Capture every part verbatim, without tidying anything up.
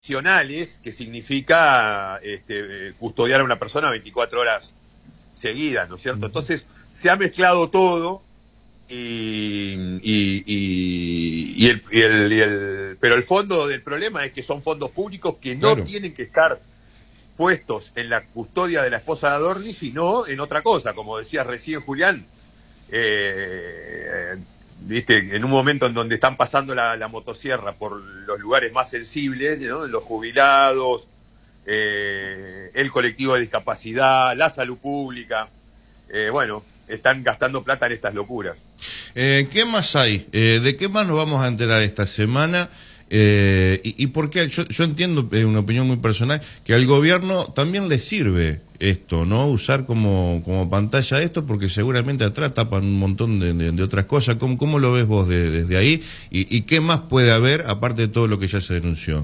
excepcionales, que significa este, custodiar a una persona veinticuatro horas seguidas, ¿no es cierto? Entonces, se ha mezclado todo y, y, y, y, el, y, el, y el... Pero el fondo del problema es que son fondos públicos que no Claro. tienen que estar puestos en la custodia de la esposa de Adorni, sino en otra cosa, como decía recién Julián. Eh, viste, en un momento en donde están pasando la, la motosierra por los lugares más sensibles, ¿no? Los jubilados, eh, el colectivo de discapacidad, la salud pública, eh, bueno, están gastando plata en estas locuras. Eh, ¿Qué más hay? Eh, ¿De qué más nos vamos a enterar esta semana? Eh, y, y por qué, yo, yo entiendo, eh, una opinión muy personal, que al gobierno también le sirve esto, ¿no? Usar como, como pantalla esto, porque seguramente atrás tapan un montón de, de, de otras cosas. ¿Cómo, cómo lo ves vos de, desde ahí? Y, ¿Y qué más puede haber, aparte de todo lo que ya se denunció?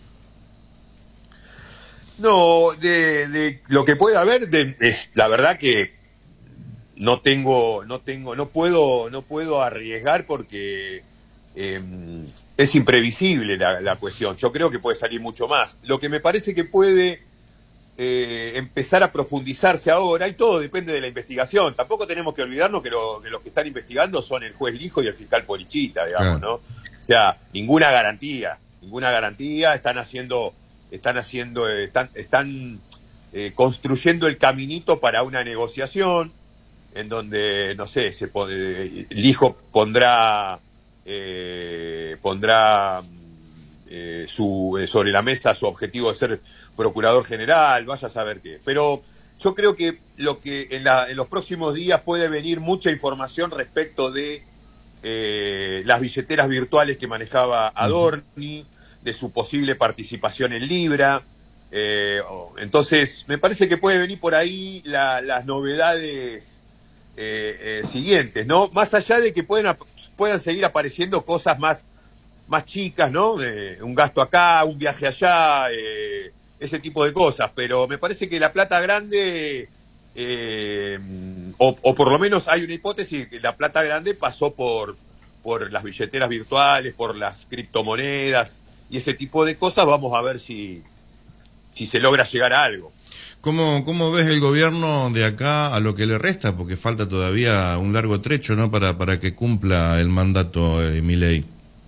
No, de, de lo que puede haber, de, es la verdad que no tengo, no tengo, no puedo, no puedo arriesgar porque eh, es imprevisible la, la cuestión. Yo creo que puede salir mucho más. Lo que me parece que puede eh, empezar a profundizarse ahora, y todo depende de la investigación. Tampoco tenemos que olvidarnos que, lo, que los que están investigando son el juez Lijo y el fiscal Polichita, digamos, ¿no? O sea, ninguna garantía, ninguna garantía. Están haciendo, están haciendo, están, están eh, construyendo el caminito para una negociación en donde, no sé, se pone, Lijo pondrá eh, pondrá eh, su, eh, sobre la mesa su objetivo de ser procurador general, vaya a saber qué. Pero yo creo que lo que en, la, en los próximos días puede venir mucha información respecto de eh, las billeteras virtuales que manejaba Adorni, de su posible participación en Libra. Eh, entonces, me parece que puede venir por ahí la, las novedades Eh, eh, siguientes, ¿no? Más allá de que pueden, puedan seguir apareciendo cosas más, más chicas, ¿no? Eh, un gasto acá, un viaje allá, eh, ese tipo de cosas, pero me parece que la plata grande, eh, o, o por lo menos hay una hipótesis que la plata grande pasó por, por las billeteras virtuales, por las criptomonedas y ese tipo de cosas. Vamos a ver si, si se logra llegar a algo. ¿Cómo, ¿Cómo ves el gobierno de acá a lo que le resta? Porque falta todavía un largo trecho, ¿no? Para, para que cumpla el mandato de Milei.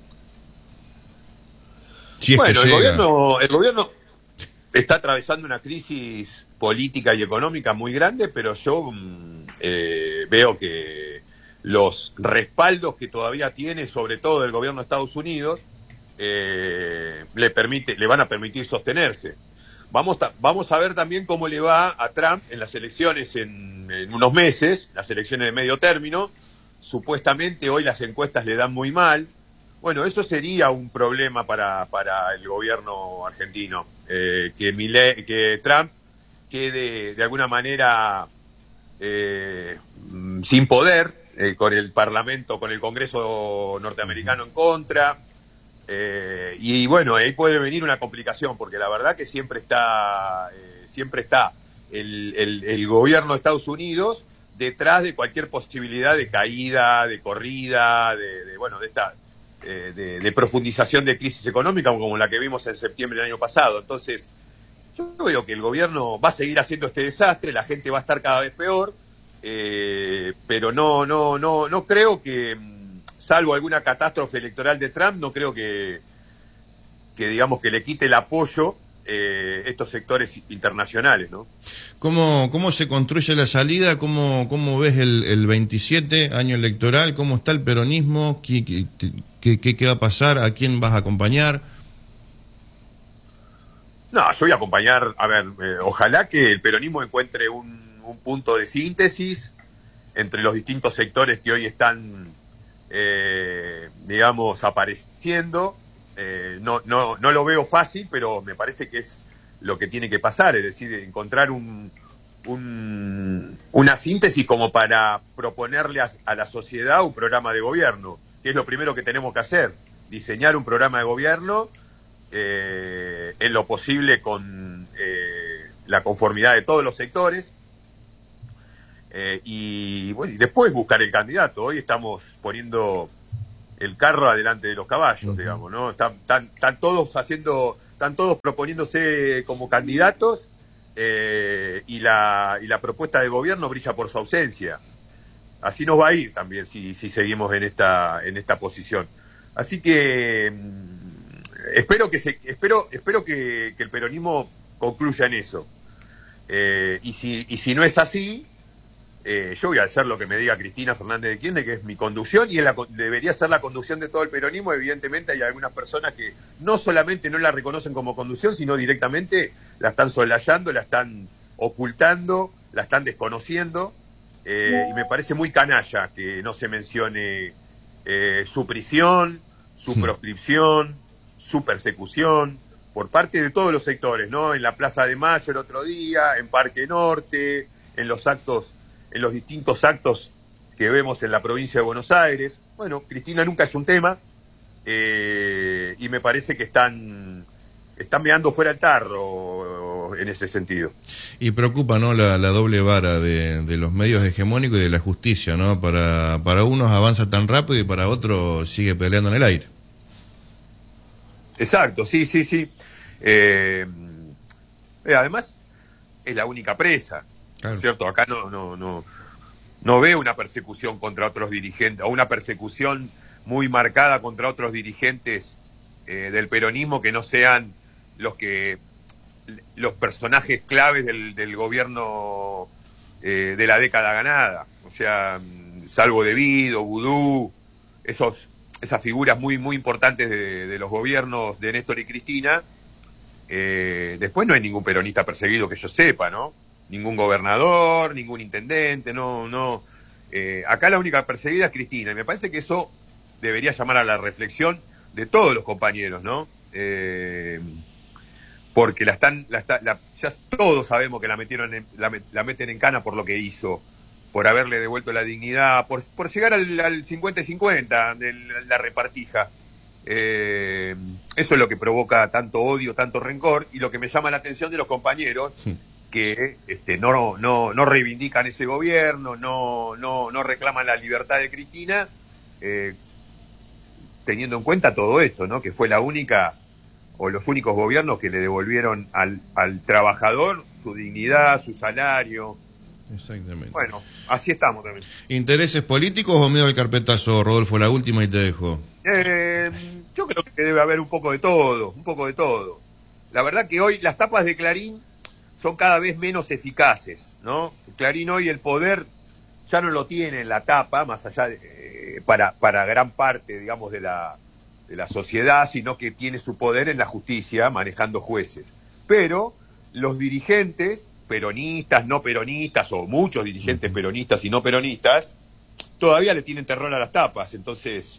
Si es Bueno, que el llega. gobierno, el gobierno está atravesando una crisis política y económica muy grande, pero yo mm, eh, veo que los respaldos que todavía tiene, sobre todo del gobierno de Estados Unidos, eh, le permite, le van a permitir sostenerse. Vamos a, vamos a ver también cómo le va a Trump en las elecciones en, en unos meses, las elecciones de medio término. Supuestamente hoy las encuestas le dan muy mal. Bueno, eso sería un problema para, para el gobierno argentino, eh, que, Milei, que Trump quede de alguna manera eh, sin poder, eh, con el Parlamento, con el Congreso norteamericano en contra. Eh, y bueno, ahí puede venir una complicación, porque la verdad que siempre está, eh, siempre está el, el, el gobierno de Estados Unidos detrás de cualquier posibilidad de caída, de corrida, de, de bueno, de esta eh, de, de profundización de crisis económica como la que vimos en septiembre del año pasado. Entonces, yo veo que el gobierno va a seguir haciendo este desastre, la gente va a estar cada vez peor, eh, pero no, no, no, no creo que, salvo alguna catástrofe electoral de Trump, no creo que, que digamos que le quite el apoyo eh, estos sectores internacionales, ¿no? ¿Cómo, cómo se construye la salida? ¿Cómo, cómo ves el, el veintisiete, año electoral? ¿Cómo está el peronismo? ¿Qué, qué, qué, qué va a pasar? ¿A quién vas a acompañar? No, yo voy a acompañar, a ver, eh, ojalá que el peronismo encuentre un, un punto de síntesis entre los distintos sectores que hoy están, eh, digamos, apareciendo. Eh, no, no, no lo veo fácil, pero me parece que es lo que tiene que pasar, es decir, encontrar un, un, una síntesis como para proponerle a, a la sociedad un programa de gobierno, que es lo primero que tenemos que hacer, diseñar un programa de gobierno eh, en lo posible con eh, la conformidad de todos los sectores, eh, y, bueno, y después buscar el candidato. Hoy estamos poniendo el carro adelante de los caballos, uh-huh. digamos, ¿no? Están, están, están todos haciendo, están todos proponiéndose como candidatos eh, y, la, y la propuesta de gobierno brilla por su ausencia. Así nos va a ir también si, si seguimos en esta, en esta posición. Así que espero que se, espero, espero que, que el peronismo concluya en eso. Eh, y si, y si no es así, eh, yo voy a hacer lo que me diga Cristina Fernández de Kirchner, que es mi conducción, y es la, debería ser la conducción de todo el peronismo. Evidentemente hay algunas personas que no solamente no la reconocen como conducción, sino directamente la están soslayando, la están ocultando, la están desconociendo. Eh, y me parece muy canalla que no se mencione eh, su prisión, su proscripción, su persecución, por parte de todos los sectores, ¿no? En la Plaza de Mayo el otro día, en Parque Norte, en los actos, en los distintos actos que vemos en la provincia de Buenos Aires. Bueno, Cristina nunca es un tema, eh, y me parece que están, están meando fuera el tarro en ese sentido. Y preocupa, ¿no?, la, la doble vara de, de los medios hegemónicos y de la justicia, ¿no? Para, para unos avanza tan rápido y para otros sigue peleando en el aire. Exacto, sí, sí, sí. Eh, eh, además, es la única presa, claro. ¿Cierto? Acá no, no, no, no veo una persecución contra otros dirigentes, o una persecución muy marcada contra otros dirigentes eh, del peronismo que no sean los que los personajes claves del, del gobierno eh, de la década ganada. O sea, salvo De Vido, Vudú, esos, esas figuras muy, muy importantes de, de los gobiernos de Néstor y Cristina. Eh, después no hay ningún peronista perseguido que yo sepa, ¿no? Ningún gobernador, ningún intendente, no, no. Eh, acá la única perseguida es Cristina, y me parece que eso debería llamar a la reflexión de todos los compañeros, ¿no? Eh, porque la están, la, la, ya todos sabemos que la metieron en, la, la meten en cana por lo que hizo, por haberle devuelto la dignidad, por, por llegar al, al cincuenta y cincuenta de la repartija. Eh, eso es lo que provoca tanto odio, tanto rencor, y lo que me llama la atención de los compañeros que este, no, no, no reivindican ese gobierno, no, no, no reclaman la libertad de Cristina, eh, teniendo en cuenta todo esto, ¿no? Que fue la única o los únicos gobiernos que le devolvieron al, al trabajador su dignidad, su salario. Exactamente. Bueno, así estamos también. ¿Intereses políticos o miedo al carpetazo, Rodolfo? La última y te dejo. Eh, yo creo que debe haber un poco de todo, un poco de todo. La verdad que hoy las tapas de Clarín son cada vez menos eficaces, ¿no? Clarín hoy el poder ya no lo tiene en la tapa, más allá de, eh, para, para gran parte, digamos, de la, de la sociedad, sino que tiene su poder en la justicia, manejando jueces. Pero los dirigentes, peronistas, no peronistas, o muchos dirigentes peronistas y no peronistas, todavía le tienen terror a las tapas. Entonces,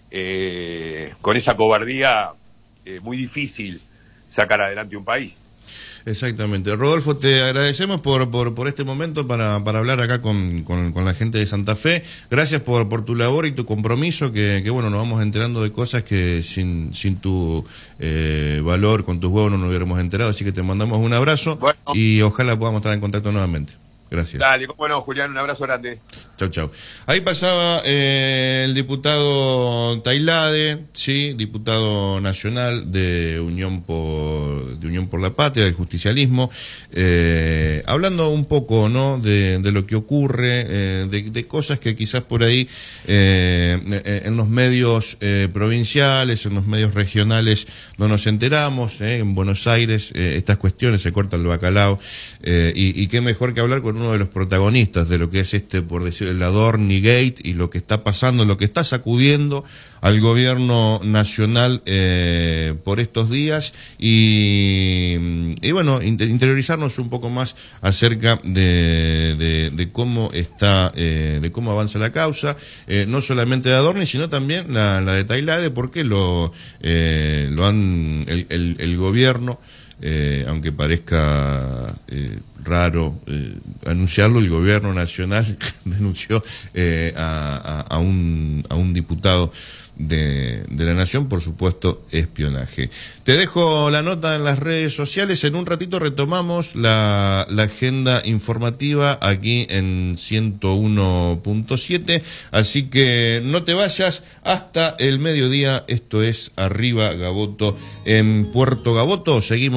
eh, con esa cobardía, eh, muy difícil sacar adelante un país. Exactamente. Rodolfo, te agradecemos por, por, por este momento para, para hablar acá con, con, con la gente de Santa Fe. Gracias por, por tu labor y tu compromiso, que, que bueno, nos vamos enterando de cosas que sin, sin tu eh, valor, con tus huevos, no nos hubiéramos enterado. Así que te mandamos un abrazo, bueno, y ojalá podamos estar en contacto nuevamente. Gracias. Dale, cómo no, Julián, un abrazo grande. Chau, chau. Ahí pasaba eh, el diputado Tailade, sí, diputado nacional de Unión por, de Unión por la Patria, del justicialismo, eh, hablando un poco, ¿no?, de, de lo que ocurre, eh, de, de cosas que quizás por ahí eh, en los medios eh, provinciales, en los medios regionales no nos enteramos. Eh, en Buenos Aires eh, estas cuestiones, se corta el bacalao, eh, y, y qué mejor que hablar con uno de los protagonistas de lo que es este, por decir, el Adorni Gate, y lo que está pasando, lo que está sacudiendo al gobierno nacional eh, por estos días, y, y bueno, interiorizarnos un poco más acerca de, de, de cómo está, eh, de cómo avanza la causa, eh, no solamente de Adorni, sino también la, la de Tailade, porque lo, eh, lo han, el, el, el gobierno eh, aunque parezca eh, raro eh, anunciarlo, el gobierno nacional denunció eh, a, a, a, un, a un diputado de, de la Nación, por supuesto, espionaje. Te dejo la nota en las redes sociales. En un ratito retomamos la, la agenda informativa aquí en ciento uno punto siete. Así que no te vayas hasta el mediodía. Esto es Arriba Gaboto en Puerto Gaboto. Seguimos.